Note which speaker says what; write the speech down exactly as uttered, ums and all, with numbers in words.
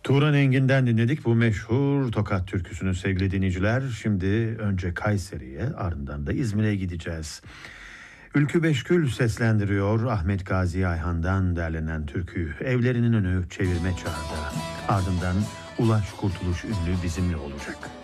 Speaker 1: Turan Engin'den dinledik bu meşhur Tokat türküsünü sevgili dinleyiciler. Şimdi önce Kayseri'ye, ardından da İzmir'e gideceğiz. Ülkü Beşkül seslendiriyor Ahmet Gazi Ayhan'dan derlenen türküyü. Evlerinin önü çevirme çağında. Ardından Ulaş Kurtuluş ünlü bizimle olacak.